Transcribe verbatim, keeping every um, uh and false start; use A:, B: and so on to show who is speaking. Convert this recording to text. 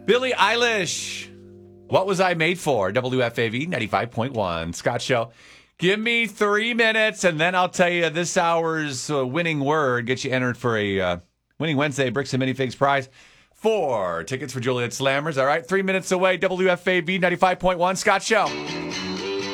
A: Billie Eilish. What was I made for? W F A V ninety-five point one. Scott Show. Give me three minutes, and then I'll tell you this hour's uh, winning word. Get you entered for a uh, Winning Wednesday Bricks and Minifigs prize. Four tickets for Juliet Slammers. All right, three minutes away. W F A V ninety-five point one. Scott Show.